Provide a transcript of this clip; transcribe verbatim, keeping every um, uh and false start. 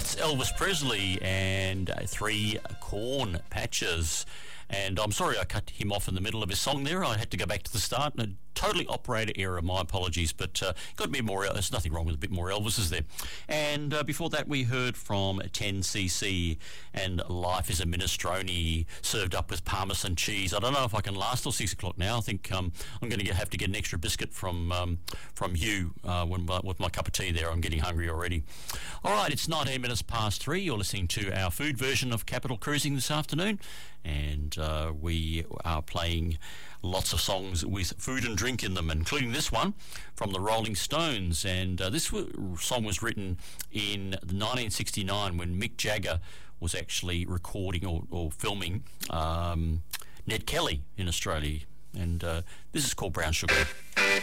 That's Elvis Presley and uh, Three Corn Patches. And I'm sorry I cut him off in the middle of his song there. I had to go back to the start. A totally operator error, my apologies. But uh, got a bit more, there's nothing wrong with a bit more Elvis, is there? And uh, before that we heard from ten C C and Life is a Minestrone served up with Parmesan cheese. I don't know if I can last till six o'clock now. I think um, I'm going to have to get an extra biscuit from um, from Hugh uh, when, with my cup of tea there. I'm getting hungry already. All right, it's nineteen minutes past three. You're listening to our food version of Capital Cruising this afternoon. And uh, we are playing lots of songs with food and drink in them, including this one from the Rolling Stones. And uh, this w- song was written in nineteen sixty-nine when Mick Jagger was actually recording or, or filming um, Ned Kelly in Australia. And uh, this is called Brown Sugar.